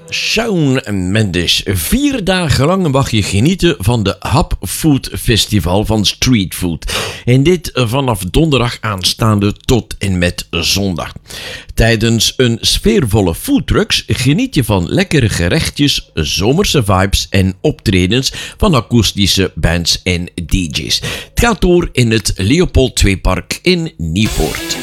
Shawn Mendes. 4 dagen lang mag je genieten van de Hub Food Festival van Street Food. En dit vanaf donderdag aanstaande tot en met zondag. Tijdens een sfeervolle foodtrucks geniet je van lekkere gerechtjes, zomerse vibes en optredens van akoestische bands en DJ's. Het gaat door in het Leopold II Park in Nieuwpoort.